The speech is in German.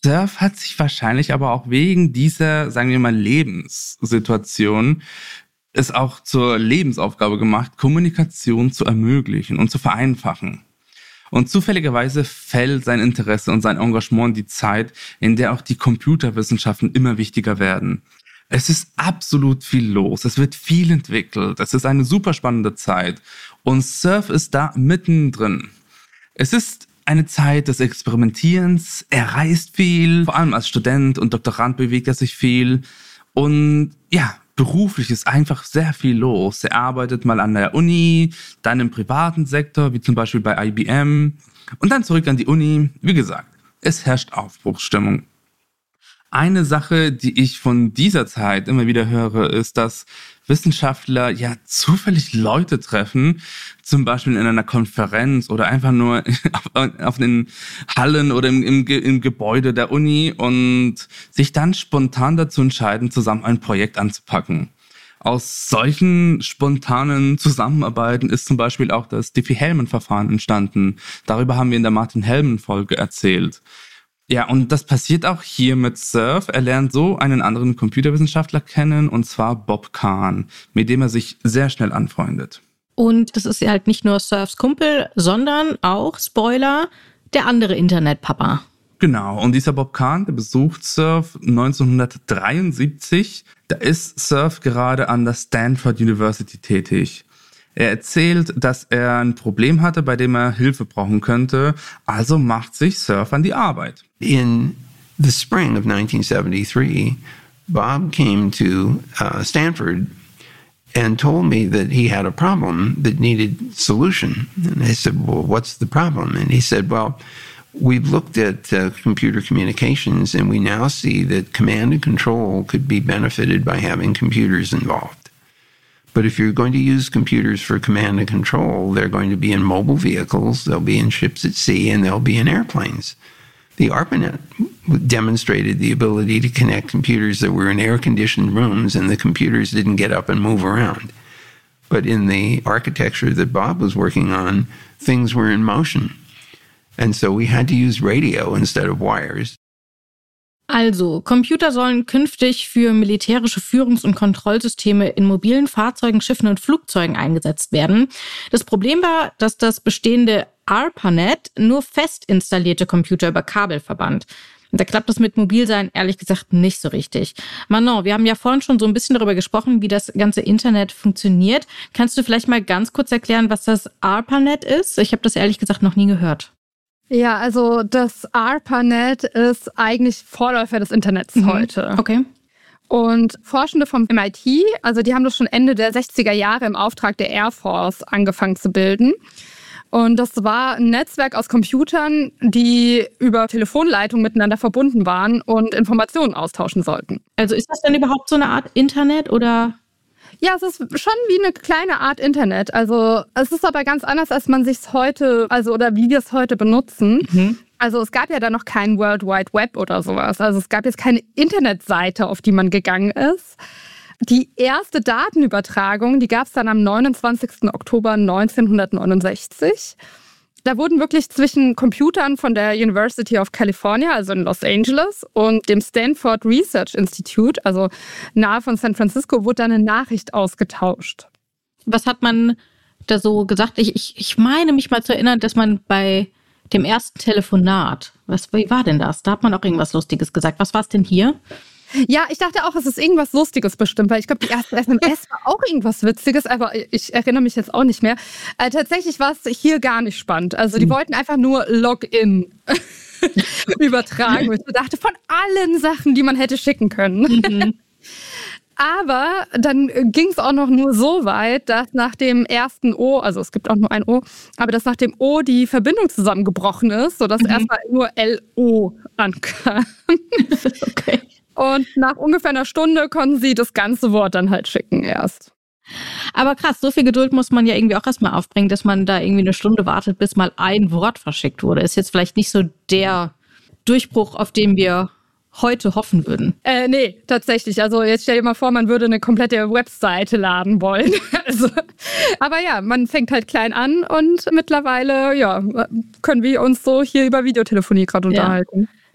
Surf hat sich wahrscheinlich aber auch wegen dieser, sagen wir mal, Lebenssituation es auch zur Lebensaufgabe gemacht, Kommunikation zu ermöglichen und zu vereinfachen. Und zufälligerweise fällt sein Interesse und sein Engagement in die Zeit, in der auch die Computerwissenschaften immer wichtiger werden. Es ist absolut viel los, es wird viel entwickelt, es ist eine super spannende Zeit und Surf ist da mittendrin. Es ist eine Zeit des Experimentierens, er reist viel, vor allem als Student und Doktorand bewegt er sich viel und ja, beruflich ist einfach sehr viel los. Er arbeitet mal an der Uni, dann im privaten Sektor, wie zum Beispiel bei IBM und dann zurück an die Uni. Wie gesagt, es herrscht Aufbruchsstimmung. Eine Sache, die ich von dieser Zeit immer wieder höre, ist, dass Wissenschaftler ja zufällig Leute treffen, zum Beispiel in einer Konferenz oder einfach nur auf den Hallen oder im Gebäude der Uni und sich dann spontan dazu entscheiden, zusammen ein Projekt anzupacken. Aus solchen spontanen Zusammenarbeiten ist zum Beispiel auch das Diffie-Hellman-Verfahren entstanden. Darüber haben wir in der Martin-Hellman-Folge erzählt. Ja, und das passiert auch hier mit Surf. Er lernt so einen anderen Computerwissenschaftler kennen, und zwar Bob Kahn, mit dem er sich sehr schnell anfreundet. Und das ist ja halt nicht nur Surfs Kumpel, sondern auch, Spoiler, der andere Internetpapa. Genau, und dieser Bob Kahn, der besucht Surf 1973. Da ist Surf gerade an der Stanford University tätig. Er erzählt, dass er ein Problem hatte, bei dem er Hilfe brauchen könnte, also macht sich Surf an die Arbeit. In the spring of 1973, Bob came to Stanford and told me that he had a problem that needed solution. And I said, well, what's the problem? And he said, well, we've looked at computer communications and we now see that command and control could be benefited by having computers involved. But if you're going to use computers for command and control, they're going to be in mobile vehicles, they'll be in ships at sea, and they'll be in airplanes. The ARPANET demonstrated the ability to connect computers that were in air-conditioned rooms, and the computers didn't get up and move around. But in the architecture that Bob was working on, things were in motion. And so we had to use radio instead of wires. Also, Computer sollen künftig für militärische Führungs- und Kontrollsysteme in mobilen Fahrzeugen, Schiffen und Flugzeugen eingesetzt werden. Das Problem war, dass das bestehende ARPANET nur fest installierte Computer über Kabel verband. Und da klappt das mit Mobilsein ehrlich gesagt nicht so richtig. Manon, wir haben ja vorhin schon so ein bisschen darüber gesprochen, wie das ganze Internet funktioniert. Kannst du vielleicht mal ganz kurz erklären, was das ARPANET ist? Ich habe das ehrlich gesagt noch nie gehört. Ja, also das ARPANET ist eigentlich Vorläufer des Internets heute. Okay. Und Forschende vom MIT, also die haben das schon Ende der 60er Jahre im Auftrag der Air Force angefangen zu bilden. Und das war ein Netzwerk aus Computern, die über Telefonleitungen miteinander verbunden waren und Informationen austauschen sollten. Also ist das denn überhaupt so eine Art Internet oder? Ja, es ist schon wie eine kleine Art Internet. Also es ist aber ganz anders, als man sich heute, oder wie wir es heute benutzen. Mhm. Also es gab ja da noch kein World Wide Web oder sowas. Also es gab jetzt keine Internetseite, auf die man gegangen ist. Die erste Datenübertragung, die gab es dann am 29. Oktober 1969. Da wurden wirklich zwischen Computern von der University of California, also in Los Angeles, und dem Stanford Research Institute, also nahe von San Francisco, wurde dann eine Nachricht ausgetauscht. Was hat man da so gesagt? Ich meine mich mal zu erinnern, dass man bei dem ersten Telefonat, wie war denn das? Da hat man auch irgendwas Lustiges gesagt. Was war es denn hier? Ja, ich dachte auch, es ist irgendwas Lustiges bestimmt, weil ich glaube, die erste SMS war auch irgendwas Witziges, aber ich erinnere mich jetzt auch nicht mehr. Tatsächlich war es hier gar nicht spannend. Also die wollten einfach nur Login übertragen. Ich dachte, von allen Sachen, die man hätte schicken können. Mhm. Aber dann ging es auch noch nur so weit, dass nach dem ersten O, also es gibt auch nur ein O, aber dass nach dem O die Verbindung zusammengebrochen ist, sodass erstmal nur LO ankam. Okay. Und nach ungefähr einer Stunde konnten sie das ganze Wort dann halt schicken erst. Aber krass, so viel Geduld muss man ja irgendwie auch erstmal aufbringen, dass man da irgendwie eine Stunde wartet, bis mal ein Wort verschickt wurde. Ist jetzt vielleicht nicht so der Durchbruch, auf den wir heute hoffen würden. Nee, tatsächlich. Also jetzt stell dir mal vor, man würde eine komplette Webseite laden wollen. Aber ja, man fängt halt klein an und mittlerweile können wir uns so hier über Videotelefonie gerade unterhalten.